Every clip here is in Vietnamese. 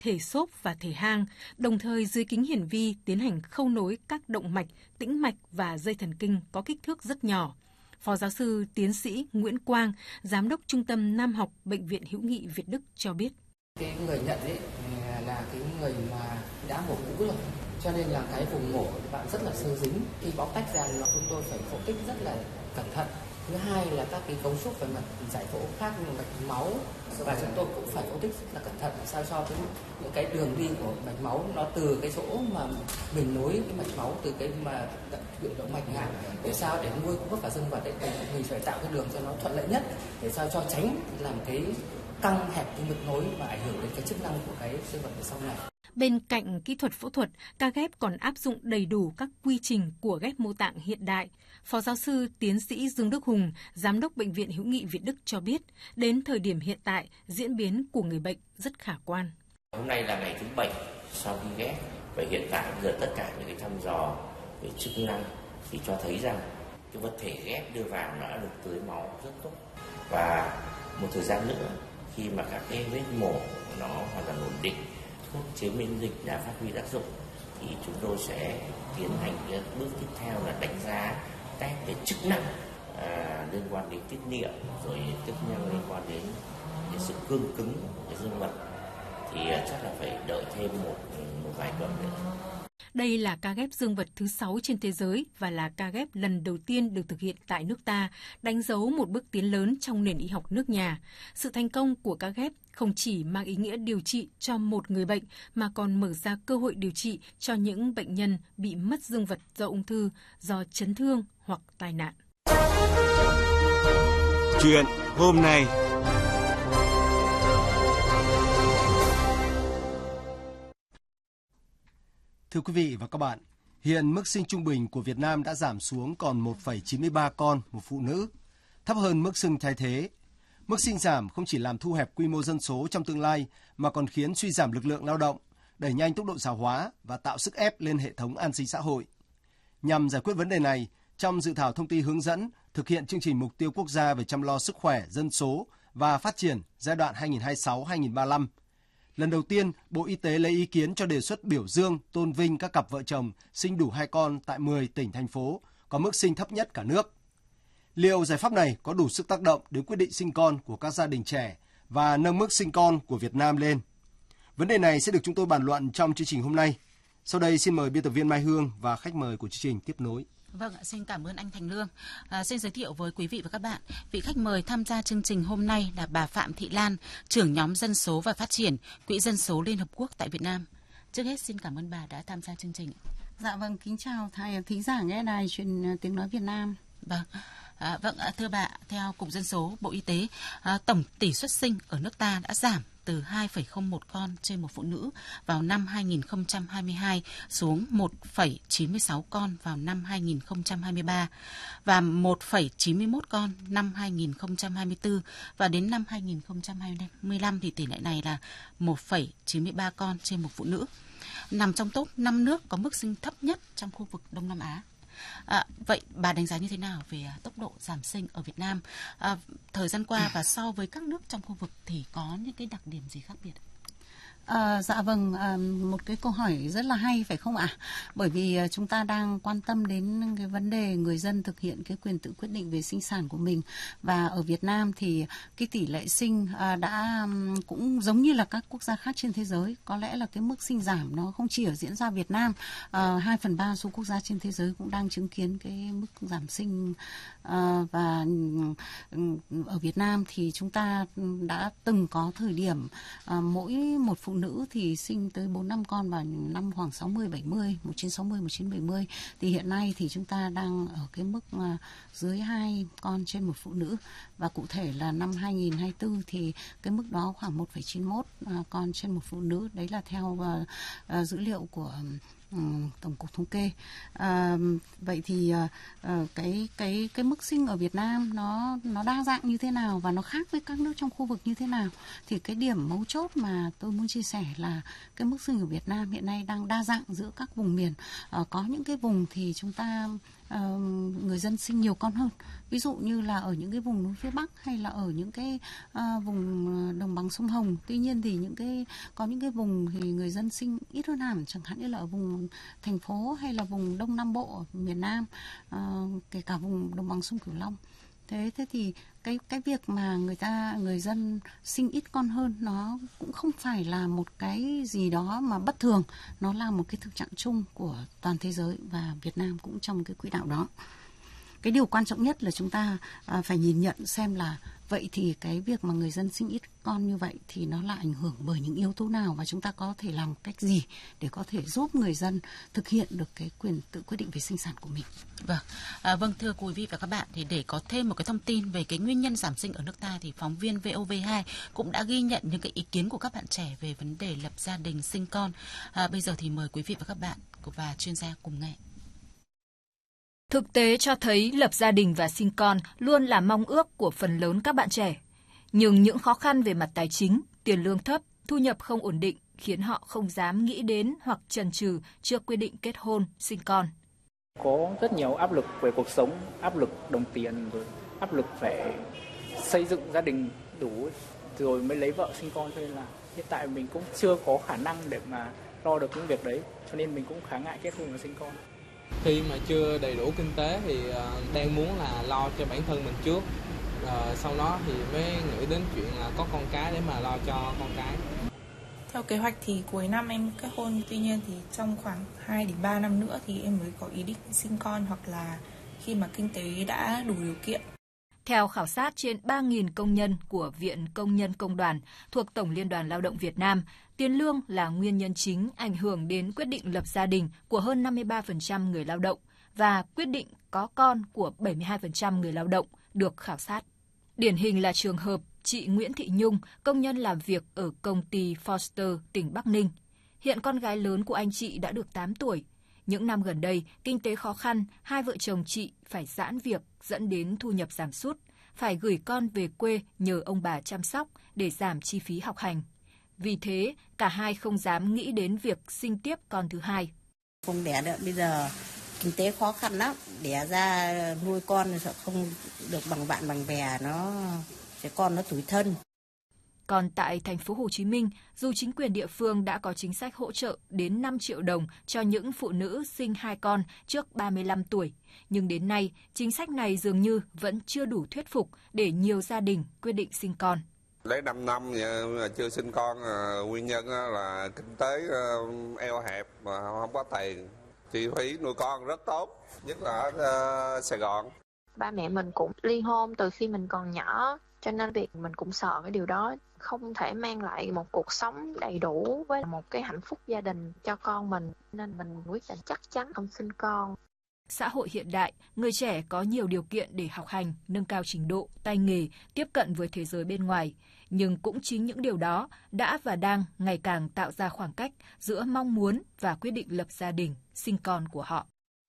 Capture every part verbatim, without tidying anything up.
thể xốp và thể hang, đồng thời dưới kính hiển vi tiến hành khâu nối các động mạch, tĩnh mạch và dây thần kinh có kích thước rất nhỏ. Phó giáo sư tiến sĩ Nguyễn Quang, Giám đốc Trung tâm Nam học Bệnh viện Hữu nghị Việt Đức cho biết. Cái người nhận ấy là cái người mà đã mổ cũ rồi, cho nên là cái vùng mổ các bạn rất là sơ dính. Khi bóc tách ra là chúng tôi phải phẫu tích rất là cẩn thận. Thứ hai là các cái cấu trúc về mặt giải phẫu khác như mạch máu, và chúng tôi cũng phải phẫu tích rất là cẩn thận sao cho cái những cái đường đi của mạch máu nó từ cái chỗ mà mình nối cái mạch máu từ cái mà huyệt động mạch hạ, để sao để nuôi cũng và dương vật đấy, mình phải tạo cái đường cho nó thuận lợi nhất để sao cho tránh làm cái căng hẹp cái mực nối và ảnh hưởng đến cái chức năng của cái dương vật ở sau này. Bên cạnh kỹ thuật phẫu thuật, ca ghép còn áp dụng đầy đủ các quy trình của ghép mô tạng hiện đại. Phó giáo sư tiến sĩ Dương Đức Hùng, Giám đốc Bệnh viện Hữu nghị Việt Đức cho biết, đến thời điểm hiện tại, diễn biến của người bệnh rất khả quan. Hôm nay là ngày thứ bảy sau khi ghép, và hiện tại giờ tất cả những cái thăm dò về chức năng thì cho thấy rằng cái vật thể ghép đưa vào đã được tưới máu rất tốt. Và một thời gian nữa, khi mà các cái vết mổ nó hoàn toàn ổn định, thuốc chế miễn dịch đã phát huy tác dụng, thì chúng tôi sẽ tiến hành cái bước tiếp theo là đánh giá test về chức năng à, liên quan đến tiết niệu, rồi chức năng liên quan đến cái sự cương cứng của cái dương vật, thì chắc là phải đợi thêm một một vài tuần nữa. Đây là ca ghép dương vật thứ sáu trên thế giới và là ca ghép lần đầu tiên được thực hiện tại nước ta, đánh dấu một bước tiến lớn trong nền y học nước nhà. Sự thành công của ca ghép không chỉ mang ý nghĩa điều trị cho một người bệnh mà còn mở ra cơ hội điều trị cho những bệnh nhân bị mất dương vật do ung thư, do chấn thương hoặc tai nạn. Chuyện hôm nay. Thưa quý vị và các bạn, hiện mức sinh trung bình của Việt Nam đã giảm xuống còn một phẩy chín mươi ba con một phụ nữ, thấp hơn mức sinh thay thế. Mức sinh giảm không chỉ làm thu hẹp quy mô dân số trong tương lai mà còn khiến suy giảm lực lượng lao động, đẩy nhanh tốc độ già hóa và tạo sức ép lên hệ thống an sinh xã hội. Nhằm giải quyết vấn đề này, trong dự thảo thông tư hướng dẫn thực hiện chương trình mục tiêu quốc gia về chăm lo sức khỏe, dân số và phát triển giai đoạn hai nghìn không trăm hai mươi sáu đến hai nghìn không trăm ba mươi lăm, lần đầu tiên, Bộ Y tế lấy ý kiến cho đề xuất biểu dương, tôn vinh các cặp vợ chồng sinh đủ hai con tại mười tỉnh, thành phố có mức sinh thấp nhất cả nước. Liệu giải pháp này có đủ sức tác động đến quyết định sinh con của các gia đình trẻ và nâng mức sinh con của Việt Nam lên? Vấn đề này sẽ được chúng tôi bàn luận trong chương trình hôm nay. Sau đây xin mời biên tập viên Mai Hương và khách mời của chương trình tiếp nối. Vâng, xin cảm ơn anh Thành Lương. À, xin giới thiệu với quý vị và các bạn, vị khách mời tham gia chương trình hôm nay là bà Phạm Thị Lan, trưởng nhóm dân số và phát triển, Quỹ Dân số Liên Hợp Quốc tại Việt Nam. Trước hết xin cảm ơn bà đã tham gia chương trình. Dạ vâng, kính chào thầy thính giả nghe đài truyền tiếng nói Việt Nam. Vâng, à, vâng thưa bà, theo Cục Dân số Bộ Y tế, à, tổng tỷ suất sinh ở nước ta đã giảm từ hai phẩy không một con trên một phụ nữ vào năm hai nghìn không trăm hai mươi hai xuống một phẩy chín mươi sáu con vào năm hai nghìn không trăm hai mươi ba và một phẩy chín mươi mốt con năm hai nghìn không trăm hai mươi tư, và đến năm hai nghìn không trăm hai mươi lăm thì tỷ lệ này là một phẩy chín mươi ba con trên một phụ nữ, nằm trong top năm nước có mức sinh thấp nhất trong khu vực Đông Nam Á. À, vậy bà đánh giá như thế nào về tốc độ giảm sinh ở Việt Nam à, thời gian qua và so với các nước trong khu vực thì có những cái đặc điểm gì khác biệt? À, dạ vâng, à, một cái câu hỏi rất là hay phải không ạ? Bởi vì chúng ta đang quan tâm đến cái vấn đề người dân thực hiện cái quyền tự quyết định về sinh sản của mình, và ở Việt Nam thì cái tỷ lệ sinh à, đã cũng giống như là các quốc gia khác trên thế giới. Có lẽ là cái mức sinh giảm nó không chỉ ở diễn ra Việt Nam, à, hai phần ba số quốc gia trên thế giới cũng đang chứng kiến cái mức giảm sinh, à, và ở Việt Nam thì chúng ta đã từng có thời điểm à, mỗi một phụ nữ thì sinh tới bốn năm con vào năm khoảng sáu mươi bảy mươi, một nghìn chín trăm sáu mươi, một nghìn chín trăm bảy mươi. Thì hiện nay thì chúng ta đang ở cái mức uh, dưới hai con trên một phụ nữ, và cụ thể là năm hai nghìn không trăm hai mươi tư thì cái mức đó khoảng một phẩy chín mươi mốt uh, con trên một phụ nữ. Đấy là theo uh, uh, dữ liệu của Um, Tổng cục Thống kê. À, vậy thì uh, cái cái cái mức sinh ở Việt Nam nó nó đa dạng như thế nào và nó khác với các nước trong khu vực như thế nào? Thì cái điểm mấu chốt mà tôi muốn chia sẻ là cái mức sinh ở Việt Nam hiện nay đang đa dạng giữa các vùng miền. Uh, có những cái vùng thì chúng ta người dân sinh nhiều con hơn. Ví dụ như là ở những cái vùng núi phía Bắc hay là ở những cái uh, vùng đồng bằng sông Hồng. Tuy nhiên thì những cái có những cái vùng thì người dân sinh ít hơn hẳn, chẳng hạn như là ở vùng thành phố hay là vùng Đông Nam Bộ, ở miền Nam, uh, kể cả vùng đồng bằng sông Cửu Long. Thế thế thì cái cái việc mà người ta người dân sinh ít con hơn nó cũng không phải là một cái gì đó mà bất thường, nó là một cái thực trạng chung của toàn thế giới và Việt Nam cũng trong cái quỹ đạo đó. Cái điều quan trọng nhất là chúng ta à, phải nhìn nhận xem là vậy thì cái việc mà người dân sinh ít con như vậy thì nó là ảnh hưởng bởi những yếu tố nào và chúng ta có thể làm cách gì để có thể giúp người dân thực hiện được cái quyền tự quyết định về sinh sản của mình. Vâng, à, vâng thưa quý vị và các bạn, thì để có thêm một cái thông tin về cái nguyên nhân giảm sinh ở nước ta thì phóng viên vê o vê hai cũng đã ghi nhận những cái ý kiến của các bạn trẻ về vấn đề lập gia đình, sinh con. À, bây giờ thì mời quý vị và các bạn và chuyên gia cùng nghe. Thực tế cho thấy lập gia đình và sinh con luôn là mong ước của phần lớn các bạn trẻ. Nhưng những khó khăn về mặt tài chính, tiền lương thấp, thu nhập không ổn định khiến họ không dám nghĩ đến hoặc chần chừ trước quyết định kết hôn, sinh con. Có rất nhiều áp lực về cuộc sống, áp lực đồng tiền, rồi áp lực phải xây dựng gia đình đủ rồi mới lấy vợ sinh con, cho nên là hiện tại mình cũng chưa có khả năng để mà lo được những việc đấy, cho nên mình cũng khá ngại kết hôn và sinh con. Khi mà chưa đầy đủ kinh tế thì uh, đang muốn là lo cho bản thân mình trước, uh, sau đó thì mới nghĩ đến chuyện là có con cái để mà lo cho con cái. Theo kế hoạch thì cuối năm em kết hôn, tuy nhiên thì trong khoảng hai đến ba năm nữa thì em mới có ý định sinh con, hoặc là khi mà kinh tế đã đủ điều kiện. Theo khảo sát trên ba nghìn công nhân của Viện Công nhân Công đoàn thuộc Tổng Liên đoàn Lao động Việt Nam, tiền lương là nguyên nhân chính ảnh hưởng đến quyết định lập gia đình của hơn năm mươi ba phần trăm người lao động và quyết định có con của bảy mươi hai phần trăm người lao động được khảo sát. Điển hình là trường hợp chị Nguyễn Thị Nhung, công nhân làm việc ở công ty Foster, tỉnh Bắc Ninh. Hiện con gái lớn của anh chị đã được tám tuổi. Những năm gần đây, kinh tế khó khăn, hai vợ chồng chị phải giãn việc dẫn đến thu nhập giảm sút, phải gửi con về quê nhờ ông bà chăm sóc để giảm chi phí học hành. Vì thế, cả hai không dám nghĩ đến việc sinh tiếp con thứ hai. Không đẻ được, bây giờ kinh tế khó khăn lắm, đẻ ra nuôi con sợ không được bằng bạn bằng bè, nó trẻ con nó tủi thân. Còn tại thành phố Hồ Chí Minh, dù chính quyền địa phương đã có chính sách hỗ trợ đến năm triệu đồng cho những phụ nữ sinh hai con trước ba mươi lăm tuổi, nhưng đến nay, chính sách này dường như vẫn chưa đủ thuyết phục để nhiều gia đình quyết định sinh con. Lấy năm năm mà chưa sinh con, nguyên nhân là kinh tế eo hẹp mà không có tiền, chi phí nuôi con rất tốt, nhất là ở Sài Gòn. Ba mẹ mình cũng ly hôn từ khi mình còn nhỏ, cho nên việc mình cũng sợ cái điều đó không thể mang lại một cuộc sống đầy đủ với một cái hạnh phúc gia đình cho con mình, nên mình quyết định chắc chắn không sinh con. Xã hội hiện đại, người trẻ có nhiều điều kiện để học hành, nâng cao trình độ, tay nghề, tiếp cận với thế giới bên ngoài. Nhưng cũng chính những điều đó đã và đang ngày càng tạo ra khoảng cách giữa mong muốn và quyết định lập gia đình, sinh con của họ.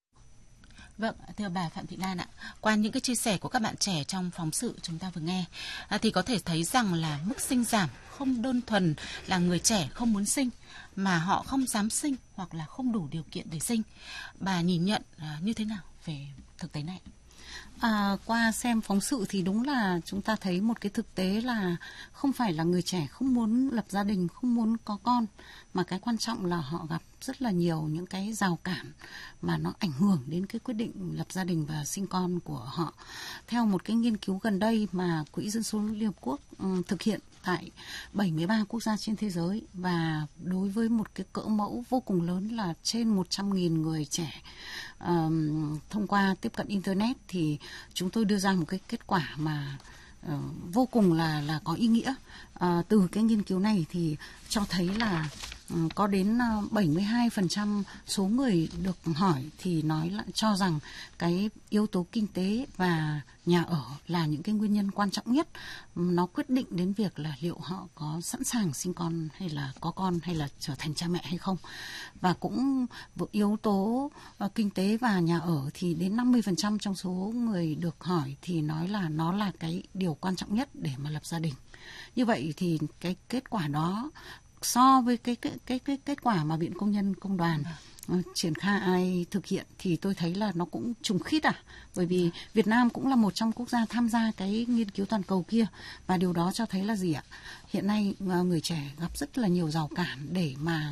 Vâng, thưa bà Phạm Thị Lan ạ, qua những cái chia sẻ của các bạn trẻ trong phóng sự chúng ta vừa nghe, à, thì có thể thấy rằng là mức sinh giảm không đơn thuần là người trẻ không muốn sinh, mà họ không dám sinh hoặc là không đủ điều kiện để sinh. Bà nhìn nhận à, như thế nào về thực tế này? À, qua xem phóng sự thì đúng là chúng ta thấy một cái thực tế là không phải là người trẻ không muốn lập gia đình, không muốn có con, mà cái quan trọng là họ gặp rất là nhiều những cái rào cản mà nó ảnh hưởng đến cái quyết định lập gia đình và sinh con của họ. Theo một cái nghiên cứu gần đây mà Quỹ Dân số Liên Hợp Quốc um, thực hiện tại bảy mươi ba quốc gia trên thế giới, và đối với một cái cỡ mẫu vô cùng lớn là trên một trăm nghìn người trẻ um, thông qua tiếp cận Internet, thì chúng tôi đưa ra một cái kết quả mà uh, vô cùng là, là có ý nghĩa. Uh, từ cái nghiên cứu này thì cho thấy là có đến bảy mươi hai phần trăm số người được hỏi thì nói là cho rằng cái yếu tố kinh tế và nhà ở là những cái nguyên nhân quan trọng nhất. Nó quyết định đến việc là liệu họ có sẵn sàng sinh con hay là có con hay là trở thành cha mẹ hay không. Và cũng yếu tố kinh tế và nhà ở thì đến năm mươi phần trăm trong số người được hỏi thì nói là nó là cái điều quan trọng nhất để mà lập gia đình. Như vậy thì cái kết quả đó so với cái cái cái cái kết quả mà Viện Công nhân Công đoàn triển khai ai thực hiện thì tôi thấy là nó cũng trùng khít à, bởi vì Việt Nam cũng là một trong quốc gia tham gia cái nghiên cứu toàn cầu kia, và điều đó cho thấy là gì ạ? Hiện nay người trẻ gặp rất là nhiều rào cản để mà